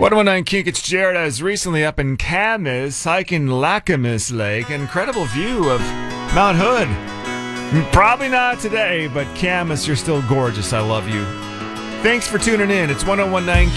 1019 Kink, it's Jared. I was recently up in Camas, hiking Lacamas Lake. Incredible view of Mount Hood. Probably not today, but Camas, you're still gorgeous. I love you. Thanks for tuning in. It's 1019